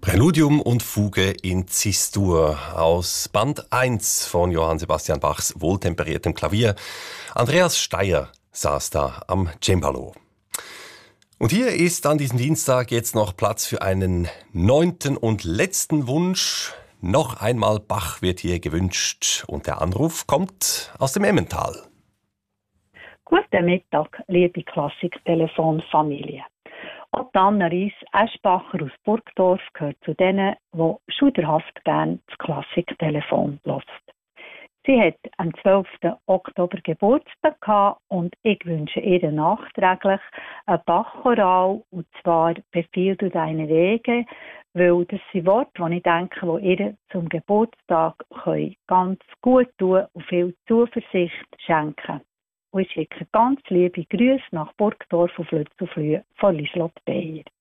Präludium und Fuge in Cis-Dur aus Band 1 von Johann Sebastian Bachs wohltemperiertem Klavier. Andreas Steyer saß da am Cembalo. Und hier ist an diesem Dienstag jetzt noch Platz für einen 9. und letzten Wunsch. Noch einmal Bach wird hier gewünscht und der Anruf kommt aus dem Emmental. Guten Mittag, liebe Klassik-Telefon-Familie. Auch Anna Ries Eschbacher aus Burgdorf gehört zu denen, die schauderhaft gerne das Klassik-Telefon hört. Sie hat am 12. Oktober Geburtstag gehabt und ich wünsche ihr nachträglich ein Bachchoral, und zwar «Befiehl du deine Wege», weil das sind Worte, die ich denke, die ihr zum Geburtstag ganz gut tun und viel Zuversicht schenken. Und ich schicke ganz liebe Grüße nach Burgdorf auf Lützelflüh von Lieslott Beyer.